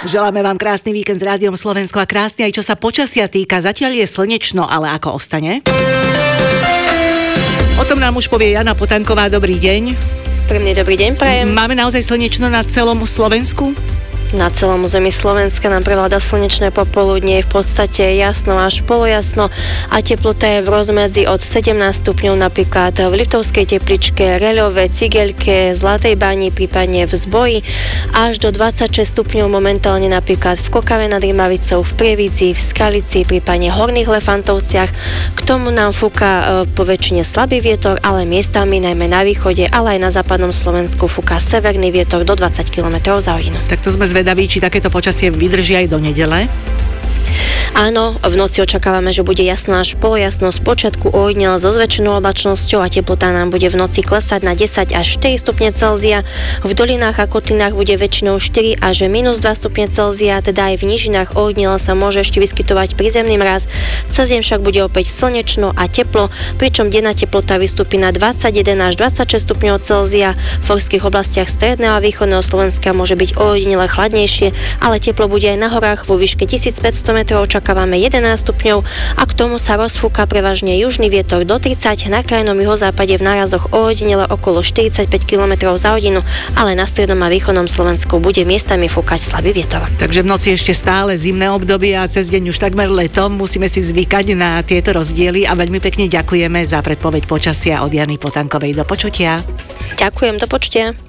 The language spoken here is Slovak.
Želáme vám krásny víkend s Rádiom Slovensko a krásny aj čo sa počasia týka. Zatiaľ je slnečno, ale ako ostane? O tom nám už povie Jana Potanková. Dobrý deň. Príjemný dobrý deň prajem. Máme naozaj slnečno na celom Slovensku? Na celom území Slovenska nám prevláda slnečné popoludnie, v podstate jasno až polojasno a teplota je v rozmedzi od 17 stupňov napríklad v Liptovskej Tepličke, Reľove, Cigeľke, Zlatej Bani, prípadne v Zboji, až do 26 stupňov momentálne napríklad v Kokave nad Rimavicou, v Prievidzi, v Skalici, prípadne Horných Lefantovciach. K tomu nám fúka po väčšine slabý vietor, ale miestami najmä na východe, ale aj na západnom Slovensku fúka severný vietor do 20 km za hodinu. Tak to sme zvedaví, či takéto počasie vydrží aj do nedele. Áno, v noci očakávame, že bude jasno až polojasno, spočiatku ojedinele so zväčšenou oblačnosťou a teplota nám bude v noci klesať na 10 až 4 stupne Celzia. V dolinách a kotlinách bude väčšinou 4 až -2 stupne Celzia, teda aj v nížinách ojedinele sa môže ešte vyskytovať prízemný mraz. Cez deň však bude opäť slnečno a teplo, pričom denná teplota vystúpi na 21 až 26 stupňov Celzia. V horských oblastiach stredného a východného Slovenska môže byť ojedinele chladnejšie, ale teplo bude aj na horách vo výške 1500 metrov. Očakávame 11 stupňov a k tomu sa rozfúka prevažne južný vietor do 30, na krajnom juhozápade v nárazoch ojedinele okolo 45 km za hodinu, ale na strednom a východnom Slovensku bude miestami fúkať slabý vietor. Takže v noci ešte stále zimné obdobie a cez deň už takmer letom. Musíme si zvykať na tieto rozdiely a veľmi pekne ďakujeme za predpoveď počasia od Jany Potankovej. Do počutia. Ďakujem, do počutia.